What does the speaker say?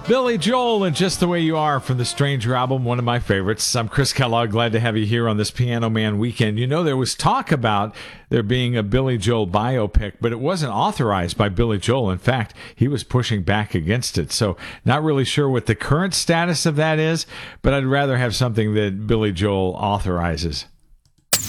Billy Joel and Just the Way You Are from the Stranger album, one of my favorites. I'm Chris Kellogg, glad to have you here on this Piano Man weekend. You know, there was talk about there being a Billy Joel biopic, but it wasn't authorized by Billy Joel. In fact, he was pushing back against it. So not really sure what the current status of that is, but I'd rather have something that Billy Joel authorizes.